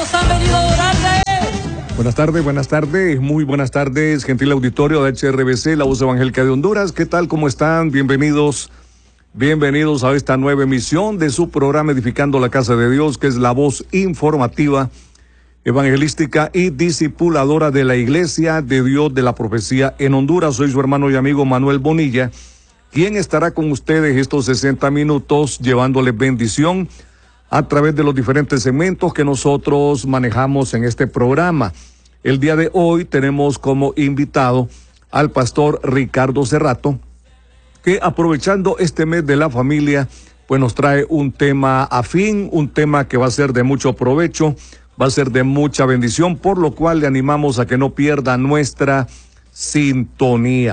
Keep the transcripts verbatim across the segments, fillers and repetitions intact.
hermanos han venido a adorarle. Buenas tardes, buenas tardes, muy buenas tardes, gentil auditorio de H R B C, la voz evangélica de Honduras. ¿Qué tal? ¿Cómo están? Bienvenidos, bienvenidos a esta nueva emisión de su programa Edificando la Casa de Dios, que es la voz informativa, evangelística y discipuladora de la Iglesia de Dios de la Profecía en Honduras. Soy su hermano y amigo Manuel Bonilla, quien estará con ustedes estos sesenta minutos llevándoles bendición a través de los diferentes segmentos que nosotros manejamos en este programa. El día de hoy tenemos como invitado al pastor Ricardo Cerrato, que aprovechando este mes de la familia, pues nos trae un tema afín, un tema que va a ser de mucho provecho, va a ser de mucha bendición, por lo cual le animamos a que no pierda nuestra sintonía.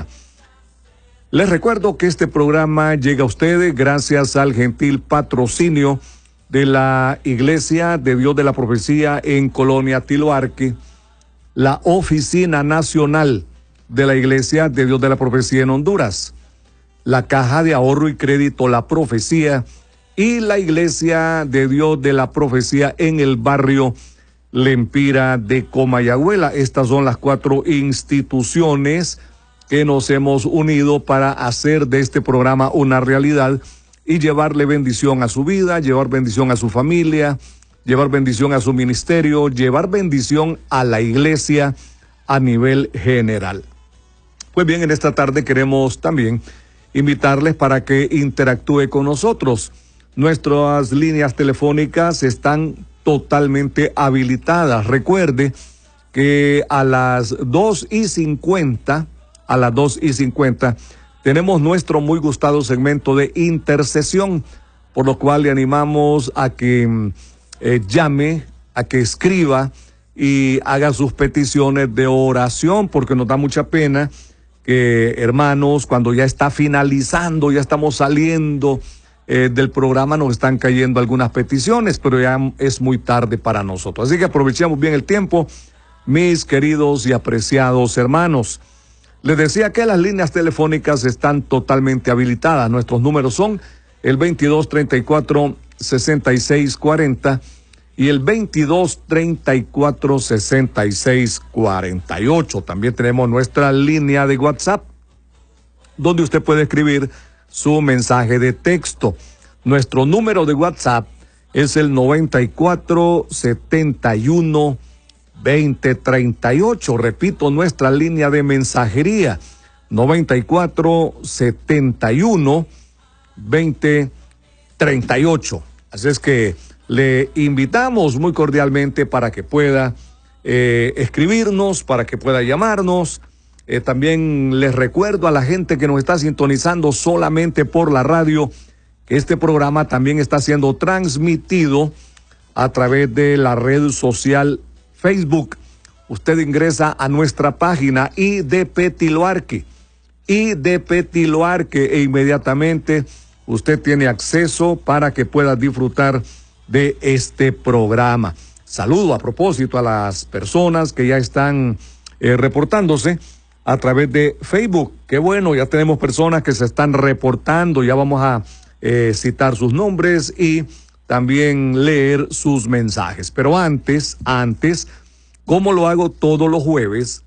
Les recuerdo que este programa llega a ustedes gracias al gentil patrocinio de la Iglesia de Dios de la Profecía en Colonia Tiloarque, la Oficina Nacional de la Iglesia de Dios de la Profecía en Honduras, la Caja de Ahorro y Crédito La Profecía y la Iglesia de Dios de la Profecía en el barrio Lempira de Comayagüela. Estas son las cuatro instituciones que nos hemos unido para hacer de este programa una realidad y llevarle bendición a su vida, llevar bendición a su familia, llevar bendición a su ministerio, llevar bendición a la iglesia a nivel general. Pues bien, en esta tarde queremos también invitarles para que interactúe con nosotros. Nuestras líneas telefónicas están totalmente habilitadas. Recuerde que a las dos y cincuenta, a las dos y cincuenta, tenemos nuestro muy gustado segmento de intercesión, por lo cual le animamos a que eh, llame, a que escriba y haga sus peticiones de oración, porque nos da mucha pena que, hermanos, cuando ya está finalizando, ya estamos saliendo eh, del programa, nos están cayendo algunas peticiones, pero ya es muy tarde para nosotros. Así que aprovechemos bien el tiempo, mis queridos y apreciados hermanos. Les decía que las líneas telefónicas están totalmente habilitadas. Nuestros números son el veintidós treinta y cuatro sesenta y seis cuarenta y el veintidós treinta y cuatro sesenta y seis cuarenta y ocho. También tenemos nuestra línea de WhatsApp, donde usted puede escribir su mensaje de texto. Nuestro número de WhatsApp es el noventa y cuatro setenta y uno veinte treinta y ocho. Repito, nuestra línea de mensajería, noventa y cuatro setenta y uno veinte treinta y ocho. Así es que le invitamos muy cordialmente para que pueda eh, escribirnos, para que pueda llamarnos. Eh, también les recuerdo a la gente que nos está sintonizando solamente por la radio, que este programa también está siendo transmitido a través de la red social Facebook. Usted ingresa a nuestra página I D P Tiloarque, I D P Tiloarque, e inmediatamente usted tiene acceso para que pueda disfrutar de este programa. Saludo a propósito a las personas que ya están eh, reportándose a través de Facebook. Qué bueno, ya tenemos personas que se están reportando, ya vamos a eh, citar sus nombres y también leer sus mensajes. Pero antes, antes, como lo hago todos los jueves,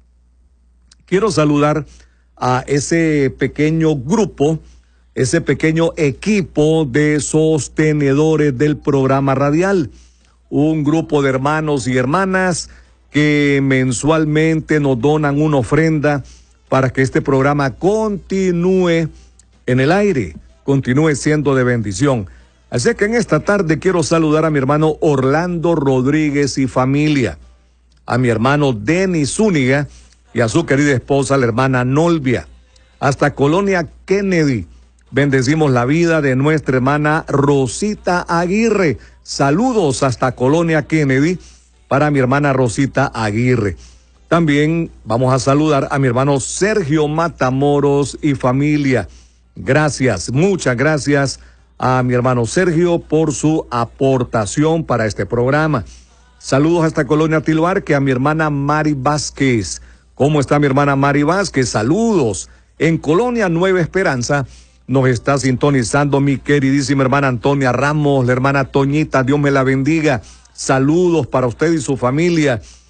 quiero saludar a ese pequeño grupo, ese pequeño equipo de sostenedores del programa radial. Un grupo de hermanos y hermanas que mensualmente nos donan una ofrenda para que este programa continúe en el aire, continúe siendo de bendición. Así que en esta tarde quiero saludar a mi hermano Orlando Rodríguez y familia, a mi hermano Denis Zúñiga y a su querida esposa, la hermana Nolvia. Hasta Colonia Kennedy, bendecimos la vida de nuestra hermana Rosita Aguirre. Saludos hasta Colonia Kennedy para mi hermana Rosita Aguirre. También vamos a saludar a mi hermano Sergio Matamoros y familia. Gracias, muchas gracias a mi hermano Sergio por su aportación para este programa. Saludos hasta Colonia Tiloarque a mi hermana Mari Vázquez. ¿Cómo está mi hermana Mari Vázquez? Saludos. En Colonia Nueva Esperanza nos está sintonizando mi queridísima hermana Antonia Ramos, la hermana Toñita, Dios me la bendiga. Saludos para usted y su familia.